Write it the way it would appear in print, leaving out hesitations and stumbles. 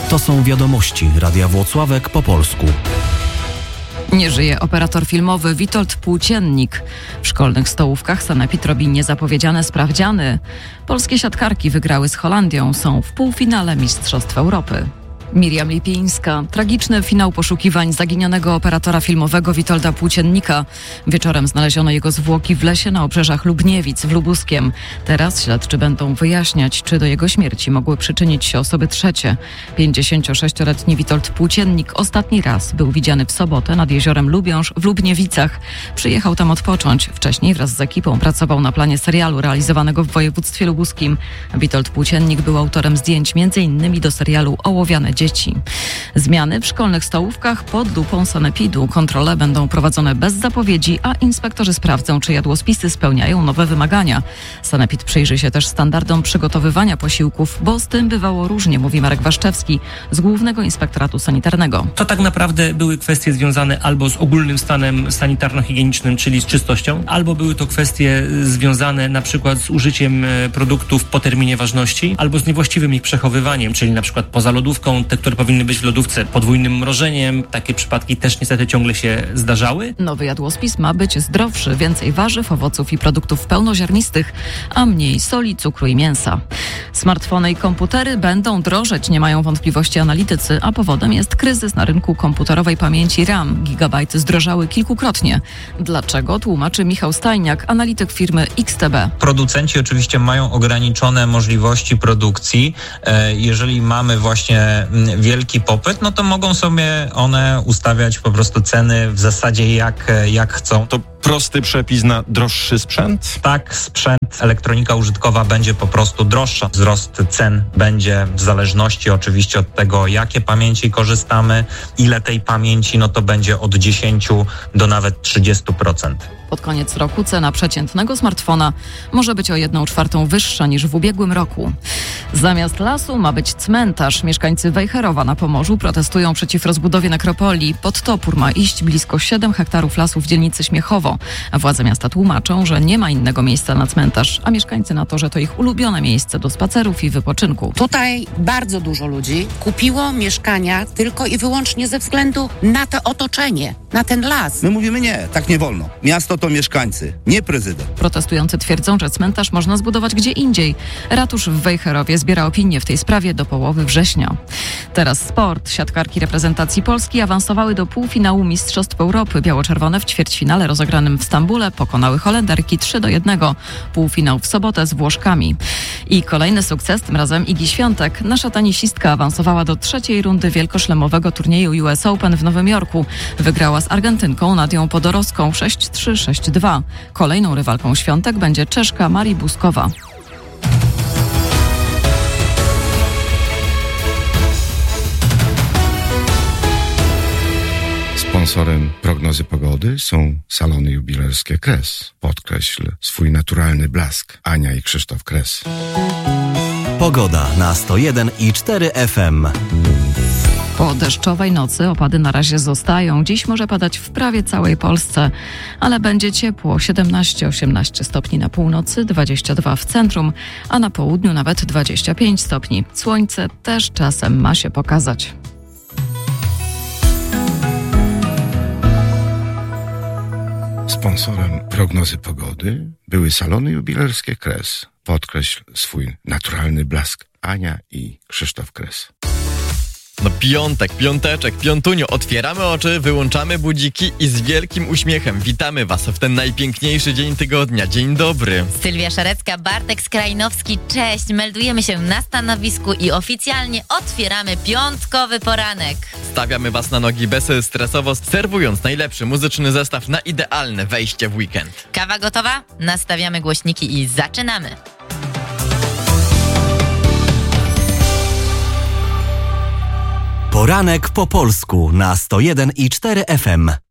To są wiadomości Radia Włocławek po polsku. Nie żyje operator filmowy Witold Płóciennik. W szkolnych stołówkach sanepid robi niezapowiedziane sprawdziany. Polskie siatkarki wygrały z Holandią, są w półfinale Mistrzostw Europy. Miriam Lipińska. Tragiczny finał poszukiwań zaginionego operatora filmowego Witolda Płóciennika. Wieczorem znaleziono jego zwłoki w lesie na obrzeżach Lubniewic w Lubuskiem. Teraz śledczy będą wyjaśniać, czy do jego śmierci mogły przyczynić się osoby trzecie. 56-letni Witold Płóciennik ostatni raz był widziany w sobotę nad jeziorem Lubiąż w Lubniewicach. Przyjechał tam odpocząć. Wcześniej wraz z ekipą pracował na planie serialu realizowanego w województwie lubuskim. Witold Płóciennik był autorem zdjęć m.in. do serialu Ołowiane dzieci. Zmiany w szkolnych stołówkach pod lupą sanepidu. Kontrole będą prowadzone bez zapowiedzi, a inspektorzy sprawdzą, czy jadłospisy spełniają nowe wymagania. Sanepid przyjrzy się też standardom przygotowywania posiłków, bo z tym bywało różnie, mówi Marek Waszczewski z Głównego Inspektoratu Sanitarnego. To tak naprawdę były kwestie związane albo z ogólnym stanem sanitarno-higienicznym, czyli z czystością, albo były to kwestie związane na przykład z użyciem produktów po terminie ważności, albo z niewłaściwym ich przechowywaniem, czyli na przykład poza lodówką, te, które powinny być w lodówce podwójnym mrożeniem. Takie przypadki też niestety ciągle się zdarzały. Nowy jadłospis ma być zdrowszy, więcej warzyw, owoców i produktów pełnoziarnistych, a mniej soli, cukru i mięsa. Smartfony i komputery będą drożeć, nie mają wątpliwości analitycy, a powodem jest kryzys na rynku komputerowej pamięci RAM. Gigabajty zdrożały kilkukrotnie. Dlaczego? Tłumaczy Michał Stajniak, analityk firmy XTB. Producenci oczywiście mają ograniczone możliwości produkcji. Jeżeli mamy właśnie wielki popyt, no to mogą sobie one ustawiać po prostu ceny w zasadzie jak chcą. To prosty przepis na droższy sprzęt? Tak, sprzęt, elektronika użytkowa będzie po prostu droższa. Wzrost cen będzie w zależności oczywiście od tego, jakie pamięci korzystamy, ile tej pamięci, no to będzie od 10 do nawet 30%. Pod koniec roku cena przeciętnego smartfona może być o 1/4 wyższa niż w ubiegłym roku. Zamiast lasu ma być cmentarz. Mieszkańcy Wejherowa na Pomorzu protestują przeciw rozbudowie nekropolii. Pod topór ma iść blisko 7 hektarów lasu w dzielnicy Śmiechowo. Władze miasta tłumaczą, że nie ma innego miejsca na cmentarz, a mieszkańcy na to, że to ich ulubione miejsce do spacerów i wypoczynku. Tutaj bardzo dużo ludzi kupiło mieszkania tylko i wyłącznie ze względu na to otoczenie, na ten las. My mówimy nie, tak nie wolno. Miasto to mieszkańcy, nie prezydent. Protestujący twierdzą, że cmentarz można zbudować gdzie indziej. Ratusz w Wejherowie zbiera opinie w tej sprawie do połowy września. Teraz sport. Siatkarki reprezentacji Polski awansowały do półfinału Mistrzostw Europy. Biało-czerwone w ćwierćfinale rozegranym w Stambule pokonały Holenderki 3-1. Półfinał w sobotę z Włoszkami. I kolejny sukces, tym razem Igi Świątek. Nasza tenisistka awansowała do trzeciej rundy wielkoszlemowego turnieju US Open w Nowym Jorku. Wygrała z Argentynką Nadią Podorowską 6-3, 6-2. Kolejną rywalką Świątek będzie Czeszka Marii Buskowa. Sponsorem prognozy pogody są salony jubilerskie Kres. Podkreśl swój naturalny blask. Ania i Krzysztof Kres. Pogoda na 101,4 FM. Po deszczowej nocy opady na razie zostają. Dziś może padać w prawie całej Polsce, ale będzie ciepło. 17-18 stopni na północy, 22 w centrum, a na południu nawet 25 stopni. Słońce też czasem ma się pokazać. Sponsorem prognozy pogody były salony jubilerskie Kres. Podkreśl swój naturalny blask. Ania i Krzysztof Kres. No piąteczek, piątunio. Otwieramy oczy, wyłączamy budziki i z wielkim uśmiechem witamy Was w ten najpiękniejszy dzień tygodnia. Dzień dobry. Sylwia Szarecka, Bartek Skrajnowski, cześć. Meldujemy się na stanowisku i oficjalnie otwieramy piątkowy poranek. Stawiamy Was na nogi bezstresowo, serwując najlepszy muzyczny zestaw na idealne wejście w weekend. Kawa gotowa? Nastawiamy głośniki i zaczynamy. Poranek po polsku na 101,4 FM.